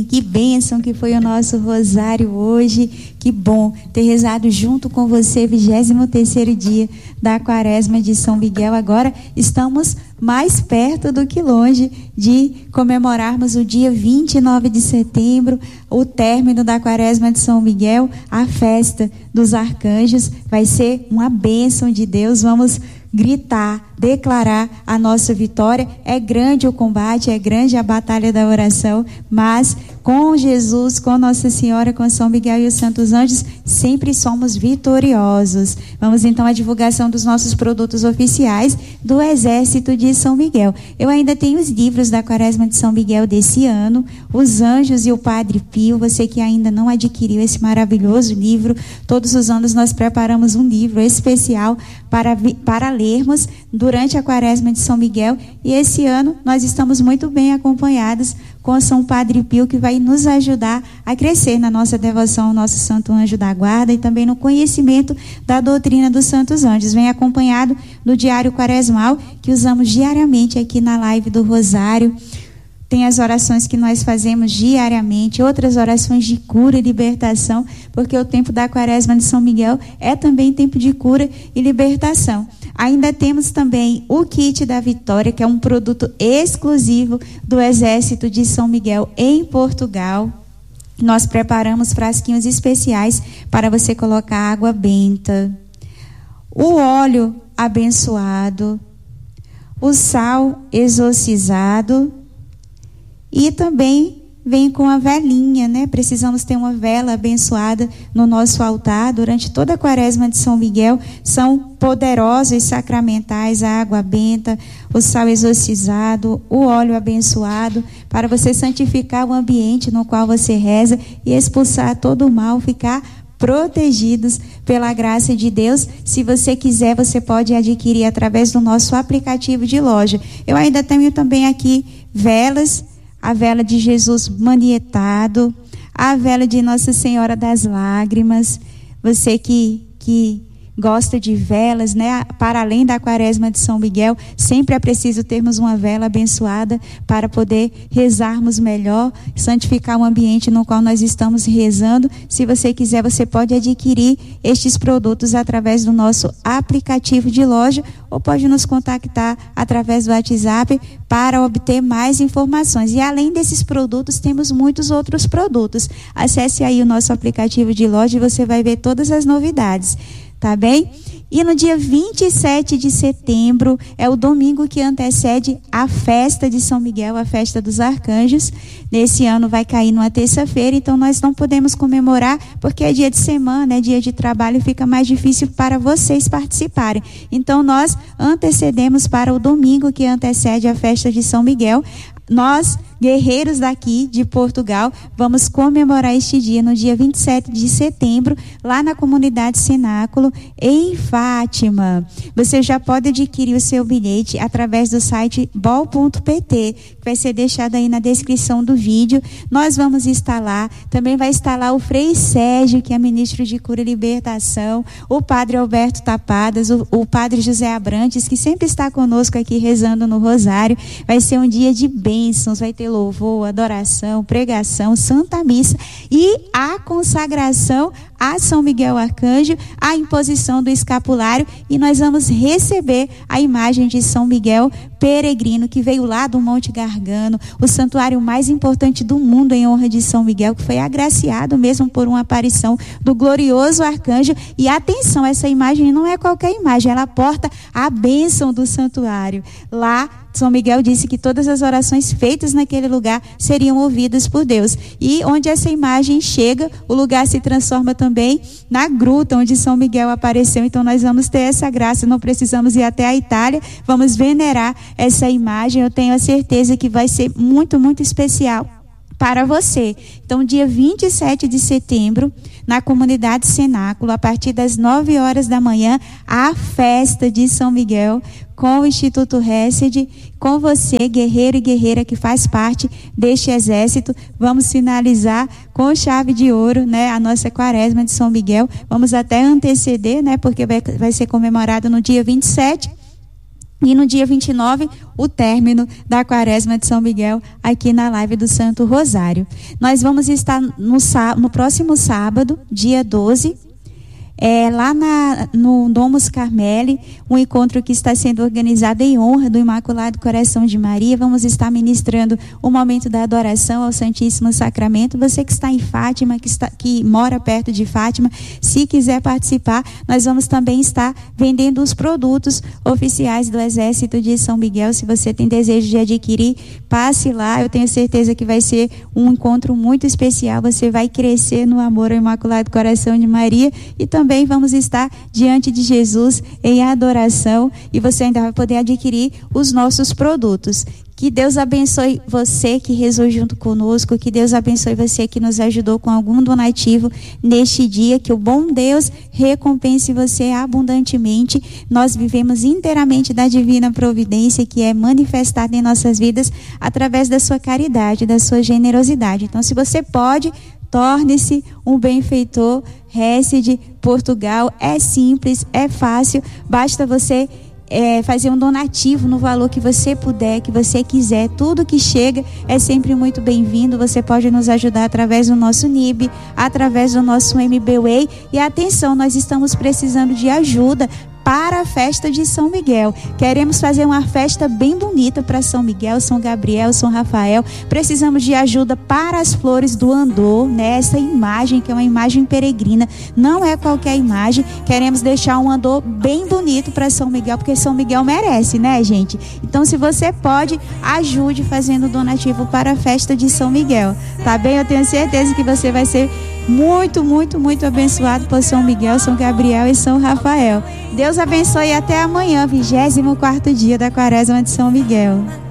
Que bênção que foi o nosso rosário hoje. Que bom ter rezado junto com você, 23º dia da Quaresma de São Miguel. Agora estamos mais perto do que longe de comemorarmos o dia 29 de setembro, o término da Quaresma de São Miguel, a festa dos arcanjos. Vai ser uma bênção de Deus. Vamos gritar, declarar a nossa vitória. É grande o combate, é grande a batalha da oração, mas com Jesus, com Nossa Senhora, com São Miguel e os Santos Anjos, sempre somos vitoriosos. Vamos então à divulgação dos nossos produtos oficiais do Exército de São Miguel. Eu ainda tenho os livros da Quaresma de São Miguel desse ano, Os Anjos e o Padre Pio. Você que ainda não adquiriu esse maravilhoso livro, todos os anos nós preparamos um livro especial para lermos durante a Quaresma de São Miguel, e esse ano nós estamos muito bem acompanhados com São Padre Pio, que vai nos ajudar a crescer na nossa devoção ao nosso Santo Anjo da Guarda e também no conhecimento da doutrina dos Santos Anjos. Vem acompanhado do Diário Quaresmal, que usamos diariamente aqui na live do Rosário. Tem as orações que nós fazemos diariamente, outras orações de cura e libertação, porque o tempo da Quaresma de São Miguel é também tempo de cura e libertação. Ainda temos também o Kit da Vitória, que é um produto exclusivo do Exército de São Miguel em Portugal. Nós preparamos frasquinhos especiais para você colocar água benta, o óleo abençoado, o sal exorcizado, e também vem com a velinha, né? Precisamos ter uma vela abençoada no nosso altar durante toda a Quaresma de São Miguel. São poderosos e sacramentais a água benta, o sal exorcizado, o óleo abençoado, para você santificar o ambiente no qual você reza e expulsar todo o mal, ficar protegidos pela graça de Deus. Se você quiser, você pode adquirir através do nosso aplicativo de loja. Eu ainda tenho também aqui velas, a vela de Jesus manietado, a vela de Nossa Senhora das Lágrimas. Você que gosta de velas, né? Para além da Quaresma de São Miguel, sempre é preciso termos uma vela abençoada para poder rezarmos melhor, santificar o ambiente no qual nós estamos rezando. Se você quiser, você pode adquirir estes produtos através do nosso aplicativo de loja, ou pode nos contactar através do WhatsApp para obter mais informações. E além desses produtos, temos muitos outros produtos. Acesse aí o nosso aplicativo de loja e você vai ver todas as novidades. Tá bem? E no dia 27 de setembro, é o domingo que antecede a festa de São Miguel, a festa dos arcanjos. Nesse ano vai cair numa terça-feira, então nós não podemos comemorar, porque é dia de semana, é dia de trabalho, fica mais difícil para vocês participarem. Então nós antecedemos para o domingo que antecede a festa de São Miguel. Nós, guerreiros daqui de Portugal, vamos comemorar este dia no dia 27 de setembro, lá na comunidade Cenáculo, em Fátima. Você já pode adquirir o seu bilhete através do site bol.pt, que vai ser deixado aí na descrição do vídeo. Nós vamos estar lá, também vai estar lá o Frei Sérgio, que é ministro de Cura e Libertação, o Padre Alberto Tapadas, o Padre José Abrantes, que sempre está conosco aqui rezando no Rosário. Vai ser um dia de bênçãos, vai ter louvor, adoração, pregação, Santa Missa e a consagração a São Miguel Arcanjo, a imposição do escapulário, e nós vamos receber a imagem de São Miguel peregrino, que veio lá do Monte Gargano, o santuário mais importante do mundo em honra de São Miguel, que foi agraciado mesmo por uma aparição do glorioso arcanjo. E atenção, essa imagem não é qualquer imagem, ela porta a bênção do santuário. Lá São Miguel disse que todas as orações feitas naquele lugar seriam ouvidas por Deus. E onde essa imagem chega, o lugar se transforma também na gruta onde São Miguel apareceu. Então nós vamos ter essa graça, não precisamos ir até a Itália, vamos venerar essa imagem. Eu tenho a certeza que vai ser muito, muito especial para você. Então, dia 27 de setembro, na comunidade Cenáculo, a partir das 9 horas da manhã, a festa de São Miguel, com o Instituto Hesed, com você, guerreiro e guerreira que faz parte deste exército. Vamos finalizar com chave de ouro, né, a nossa Quaresma de São Miguel. Vamos até anteceder, né, porque vai ser comemorado no dia 27. E no dia 29, o término da Quaresma de São Miguel, aqui na live do Santo Rosário. Nós vamos estar no próximo sábado, dia 12, lá no Domus Carmeli, um encontro que está sendo organizado em honra do Imaculado Coração de Maria. Vamos estar ministrando o momento da adoração ao Santíssimo Sacramento. Você que está em Fátima, que mora perto de Fátima, se quiser participar, nós vamos também estar vendendo os produtos oficiais do Exército de São Miguel. Se você tem desejo de adquirir, passe lá. Eu tenho certeza que vai ser um encontro muito especial. Você vai crescer no amor ao Imaculado Coração de Maria, e também vamos estar diante de Jesus em adoração, e você ainda vai poder adquirir os nossos produtos. Que Deus abençoe você que rezou junto conosco, que Deus abençoe você que nos ajudou com algum donativo neste dia, que o bom Deus recompense você abundantemente. Nós vivemos inteiramente da divina providência, que é manifestada em nossas vidas através da sua caridade, da sua generosidade. Então, se você pode, torne-se um benfeitor. Reze Portugal, é simples, é fácil, basta você fazer um donativo no valor que você puder, que você quiser. Tudo que chega é sempre muito bem-vindo. Você pode nos ajudar através do nosso NIB, através do nosso MBWay. E atenção, nós estamos precisando de ajuda para a festa de São Miguel. Queremos fazer uma festa bem bonita para São Miguel, São Gabriel, São Rafael. Precisamos de ajuda para as flores do andor, né? Essa imagem, que é uma imagem peregrina, não é qualquer imagem. Queremos deixar um andor bem bonito para São Miguel, porque São Miguel merece, né, gente? Então, se você pode, ajude fazendo donativo para a festa de São Miguel, tá bem? Eu tenho certeza que você vai ser muito, muito, muito abençoado por São Miguel, São Gabriel e São Rafael. Deus abençoe e até amanhã, 24º dia da Quaresma de São Miguel.